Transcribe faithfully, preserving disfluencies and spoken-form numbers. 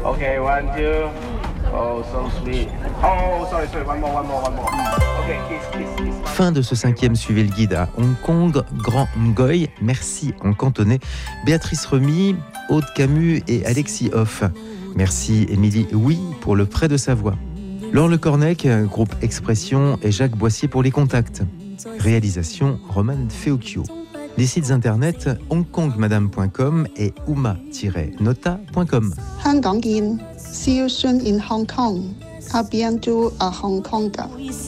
Okay, one, two. Oh, so sweet. Oh, sorry, sorry. One more, one more, one more. Okay, kiss, kiss, kiss. Fin de ce cinquième Suivez le guide à Hong Kong, Grand Ngoy, merci en cantonais, Béatrice Remy, Aude Camus et Alexis Hoff. Merci Émilie Oui pour le prêt de sa voix. Laure Le Cornec, groupe Expression et Jacques Boissier pour les contacts. Réalisation Roman Feocchio. Les sites internet hongkongmadame point com et uma tiret nota point com. 香港見 See you soon in Hong Kong. À bientôt à Hong Kong.